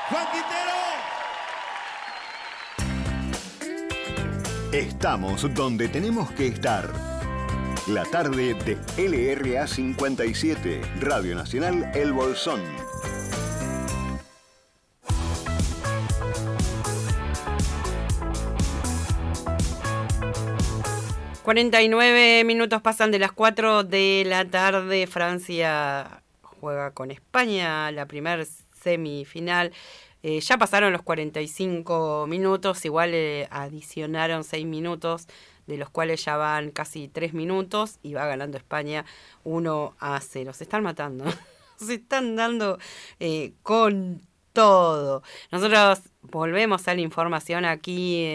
Juan Quintero. Estamos donde tenemos que estar. La tarde de LRA 57, Radio Nacional El Bolsón. ...49 pasan de las 4 de la tarde... Francia juega con España... ...la primer semifinal... ya pasaron los 45 minutos... ...igual adicionaron 6 minutos... ...de los cuales ya van casi 3 minutos... ...y va ganando España 1-0... ...se están matando... ...se están dando con todo. Nosotros volvemos a la información aquí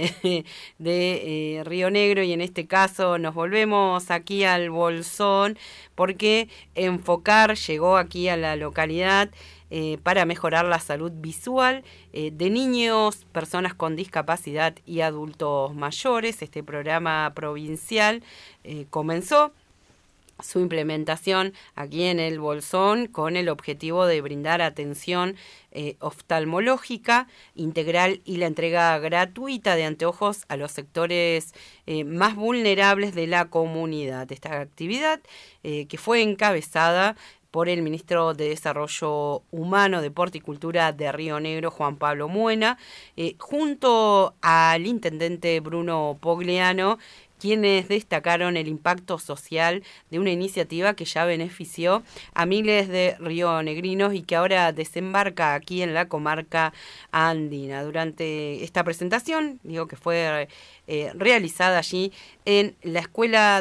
de Río Negro y en este caso nos volvemos aquí al Bolsón porque Enfocar llegó aquí a la localidad para mejorar la salud visual de niños, personas con discapacidad y adultos mayores. Este programa provincial comenzó su implementación aquí en el Bolsón con el objetivo de brindar atención oftalmológica integral y la entrega gratuita de anteojos a los sectores más vulnerables de la comunidad. Esta actividad que fue encabezada por el ministro de Desarrollo Humano, Deporte y Cultura de Río Negro, Juan Pablo Muena, junto al intendente Bruno Pogliano, quienes destacaron el impacto social de una iniciativa que ya benefició a miles de rionegrinos y que ahora desembarca aquí en la comarca andina. Durante esta presentación, digo que fue realizada allí en la escuela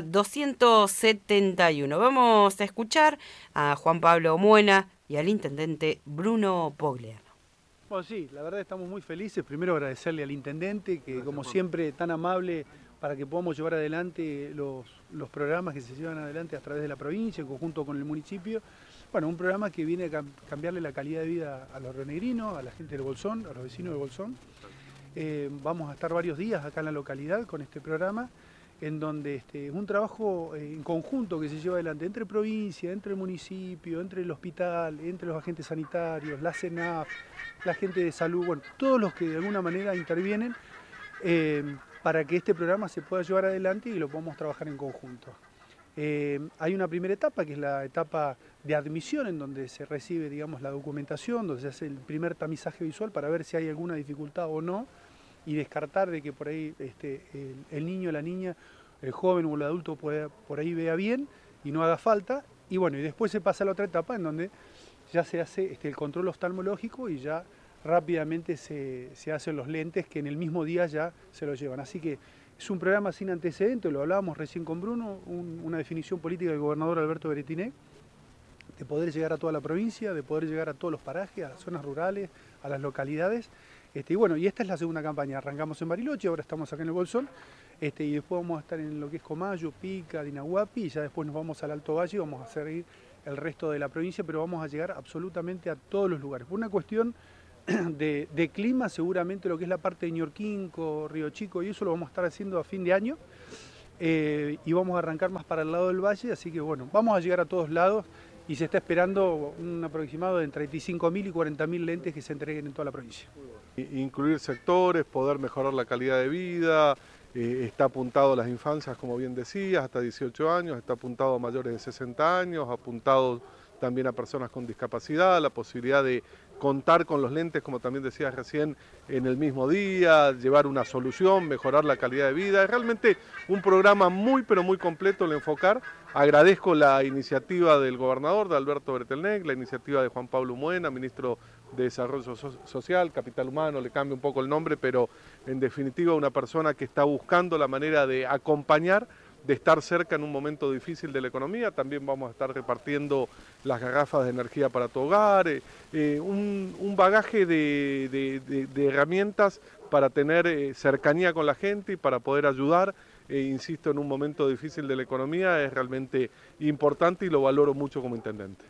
271. Vamos a escuchar a Juan Pablo Muena y al intendente Bruno Pogliano. Bueno, sí, la verdad estamos muy felices. Primero agradecerle al intendente que, como siempre, tan amable para que podamos llevar adelante los programas que se llevan adelante a través de la provincia, en conjunto con el municipio. Bueno, un programa que viene a cambiarle la calidad de vida a los rionegrinos, a la gente del Bolsón, a los vecinos del Bolsón. Vamos a estar varios días acá en la localidad con este programa, en donde es un trabajo en conjunto que se lleva adelante entre provincia, entre el municipio, entre el hospital, entre los agentes sanitarios, la CENAF, la gente de salud, bueno, todos los que de alguna manera intervienen para que este programa se pueda llevar adelante y lo podamos trabajar en conjunto. Hay una primera etapa, que es la etapa de admisión, en donde se recibe, digamos, la documentación, donde se hace el primer tamizaje visual para ver si hay alguna dificultad o no, y descartar de que por ahí el niño, la niña, el joven o el adulto por ahí vea bien y no haga falta. Y bueno, y después se pasa a la otra etapa en donde ya se hace el control oftalmológico y ya rápidamente se hacen los lentes que en el mismo día ya se los llevan. Así que es un programa sin antecedentes, lo hablábamos recién con Bruno, una definición política del gobernador Alberto Beretiné, de poder llegar a toda la provincia, de poder llegar a todos los parajes, a las zonas rurales, a las localidades. Y bueno, y esta es la segunda campaña. Arrancamos en Bariloche, ahora estamos acá en el Bolsón, y después vamos a estar en lo que es Comayo, Pica, Dinahuapi, y ya después nos vamos al Alto Valle y vamos a seguir el resto de la provincia, pero vamos a llegar absolutamente a todos los lugares. Por una cuestión de clima, seguramente lo que es la parte de Ñorquinco, Río Chico, y eso lo vamos a estar haciendo a fin de año, y vamos a arrancar más para el lado del valle, así que bueno, vamos a llegar a todos lados. Y se está esperando un aproximado de entre 35.000 y 40.000 lentes que se entreguen en toda la provincia. Incluir sectores, poder mejorar la calidad de vida, está apuntado a las infancias, como bien decías, hasta 18 años, está apuntado a mayores de 60 años, apuntado también a personas con discapacidad, la posibilidad de contar con los lentes, como también decías recién, en el mismo día, llevar una solución, mejorar la calidad de vida. Es realmente un programa muy, pero muy completo el Enfocar. Agradezco la iniciativa del gobernador, de Alberto Bretelnec, la iniciativa de Juan Pablo Muena, ministro de Desarrollo Social, Capital Humano, le cambio un poco el nombre, pero en definitiva una persona que está buscando la manera de acompañar, de estar cerca en un momento difícil de la economía. También vamos a estar repartiendo las garrafas de energía para tu hogar, un bagaje de herramientas para tener cercanía con la gente y para poder ayudar. Insisto, en un momento difícil de la economía es realmente importante y lo valoro mucho como intendente.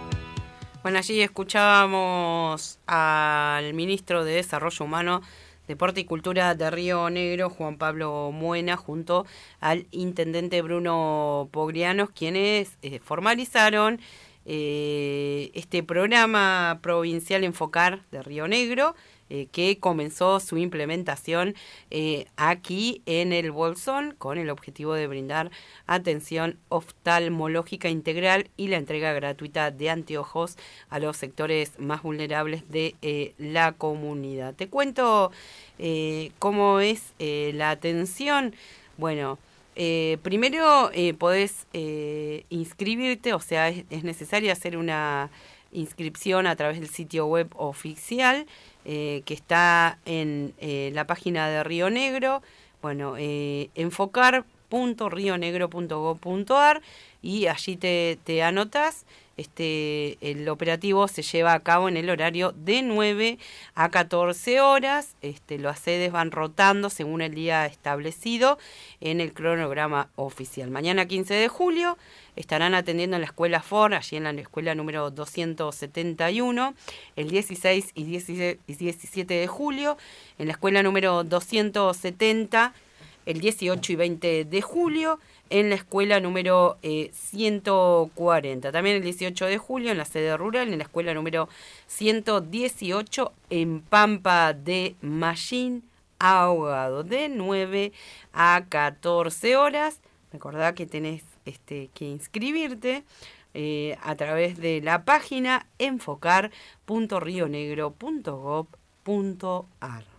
Bueno, allí escuchábamos al ministro de Desarrollo Humano, Deporte y Cultura de Río Negro, Juan Pablo Muena, junto al intendente Bruno Pogrianos, quienes formalizaron este programa provincial Enfocar de Río Negro, que comenzó su implementación aquí en el Bolsón con el objetivo de brindar atención oftalmológica integral y la entrega gratuita de anteojos a los sectores más vulnerables de la comunidad. Te cuento cómo es la atención. Bueno, primero podés inscribirte, o sea, es necesario hacer una inscripción a través del sitio web oficial que está en la página de Río Negro, bueno, enfocar.rionegro.gov.ar, y allí te anotás. El operativo se lleva a cabo en el horario de 9 a 14 horas. Las sedes van rotando según el día establecido en el cronograma oficial. Mañana 15 de julio estarán atendiendo en la escuela FOR, allí en la escuela número 271, el 16 y 17 de julio, en la escuela número 270, el 18 y 20 de julio, en la escuela número 140. También el 18 de julio en la sede rural, en la escuela número 118, en Pampa de Mallín, Ahogado, de 9 a 14 horas. Recordá que tenés que inscribirte a través de la página enfocar.rionegro.gov.ar.